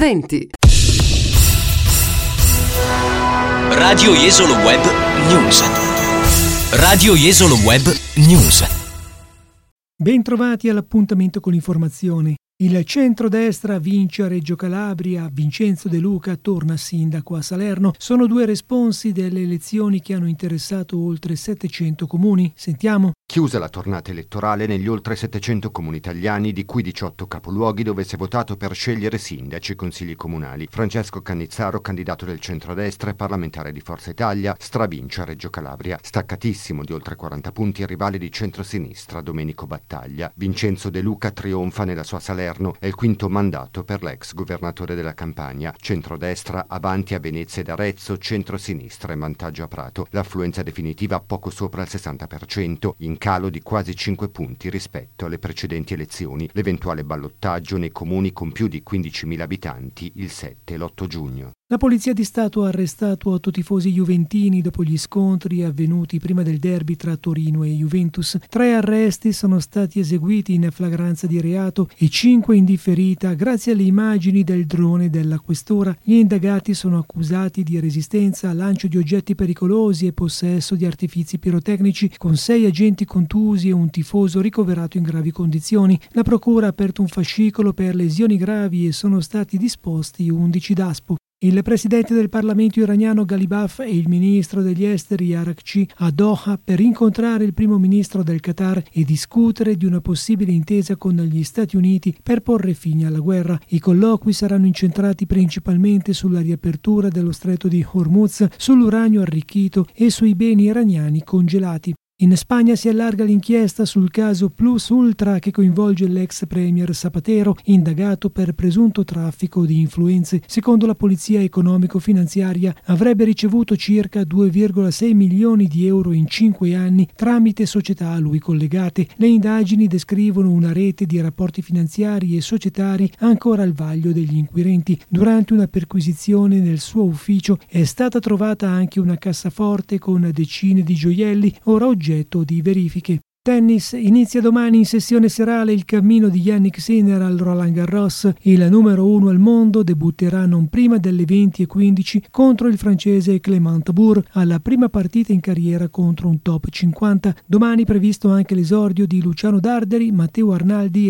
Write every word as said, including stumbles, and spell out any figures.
venti. Radio Jesolo Web News. Radio Jesolo Web News. Bentrovati all'appuntamento con l'informazione. Il centrodestra vince a Reggio Calabria, Vincenzo De Luca torna sindaco a Salerno. Sono due responsi delle elezioni che hanno interessato oltre settecento comuni. Sentiamo. Chiusa la tornata elettorale negli oltre settecento comuni italiani, di cui diciotto capoluoghi dove si è votato per scegliere sindaci e consigli comunali. Francesco Cannizzaro, candidato del centrodestra e parlamentare di Forza Italia, stravince a Reggio Calabria. Staccatissimo di oltre quaranta punti il rivale di centrosinistra, Domenico Battaglia. Vincenzo De Luca trionfa nella sua Salerno, è il quinto mandato per l'ex governatore della Campania. Centrodestra avanti a Venezia ed Arezzo, centrosinistra in vantaggio a Prato. L'affluenza definitiva poco sopra il sessanta per cento, in calo di quasi cinque punti rispetto alle precedenti elezioni. L'eventuale ballottaggio nei comuni con più di quindicimila abitanti il sette e l'otto giugno. La Polizia di Stato ha arrestato otto tifosi juventini dopo gli scontri avvenuti prima del derby tra Torino e Juventus. Tre arresti sono stati eseguiti in flagranza di reato e cinque in differita grazie alle immagini del drone della questura. Gli indagati sono accusati di resistenza, lancio di oggetti pericolosi e possesso di artifici pirotecnici, con sei agenti contusi e un tifoso ricoverato in gravi condizioni. La procura ha aperto un fascicolo per lesioni gravi e sono stati disposti undici daspo. Il presidente del Parlamento iraniano Ghalibaf e il ministro degli esteri Araghchi a Doha per incontrare il primo ministro del Qatar e discutere di una possibile intesa con gli Stati Uniti per porre fine alla guerra. I colloqui saranno incentrati principalmente sulla riapertura dello stretto di Hormuz, sull'uranio arricchito e sui beni iraniani congelati. In Spagna si allarga l'inchiesta sul caso Plus Ultra che coinvolge l'ex premier Zapatero, indagato per presunto traffico di influenze. Secondo la polizia economico-finanziaria avrebbe ricevuto circa due virgola sei milioni di euro in cinque anni tramite società a lui collegate. Le indagini descrivono una rete di rapporti finanziari e societari ancora al vaglio degli inquirenti. Durante una perquisizione nel suo ufficio è stata trovata anche una cassaforte con decine di gioielli, ora oggetto di verifiche. Tennis, inizia domani in sessione serale il cammino di Jannik Sinner al Roland Garros. Il numero uno al mondo debutterà non prima delle venti e quindici contro il francese Clément Bour alla prima partita in carriera contro un top cinquanta. Domani previsto anche l'esordio di Luciano Darderi, Matteo Arnaldi